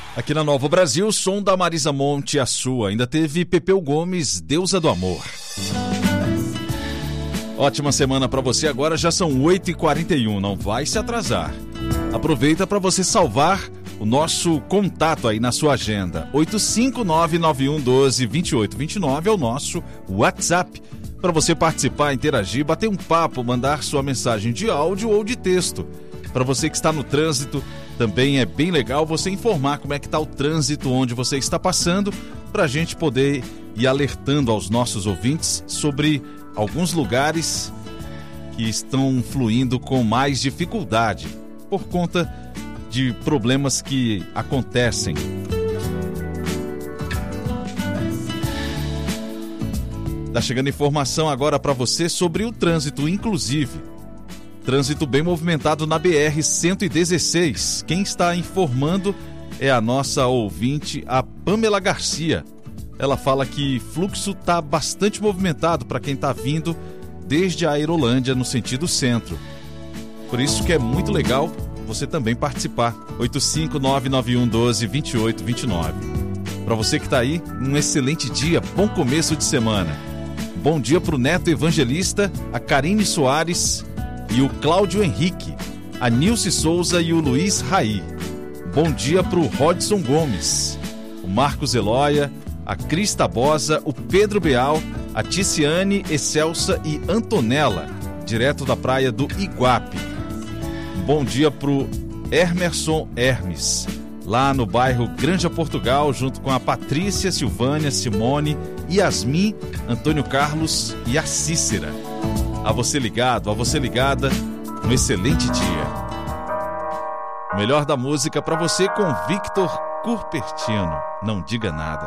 Aqui na Nova Brasil, som da Marisa Monte, a sua. Ainda teve Pepeu Gomes, Deusa do Amor. Ótima semana para você. Agora já são 8h41, não vai se atrasar. Aproveita para você salvar o nosso contato aí na sua agenda. 85991122829 é o nosso WhatsApp. Para você participar, interagir, bater um papo, mandar sua mensagem de áudio ou de texto. Para você que está no trânsito, também é bem legal você informar como é que está o trânsito onde você está passando, para a gente poder ir alertando aos nossos ouvintes sobre alguns lugares que estão fluindo com mais dificuldade por conta de problemas que acontecem. Tá chegando informação agora para você sobre o trânsito, inclusive. Trânsito bem movimentado na BR-116. Quem está informando é a nossa ouvinte, a Pamela Garcia. Ela fala que fluxo está bastante movimentado para quem está vindo desde a Aerolândia no sentido centro. Por isso que é muito legal você também participar. 85991122829. Para você que está aí, um excelente dia, bom começo de semana. Bom dia para o Neto Evangelista, a Karine Soares e o Cláudio Henrique, a Nilce Souza e o Luiz Raí. Bom dia para o Rodson Gomes, o Marcos Eloia, a Cris Tabosa, o Pedro Beal, a Ticiane, Excelsa e Antonella, direto da praia do Iguape. Bom dia para o Emerson Hermes, lá no bairro Granja Portugal, junto com a Patrícia, Silvânia, Simone, Yasmin, Antônio Carlos e a Cícera. A você ligado, a você ligada, um excelente dia. O melhor da música para você com Victor Cupertino. Não diga nada.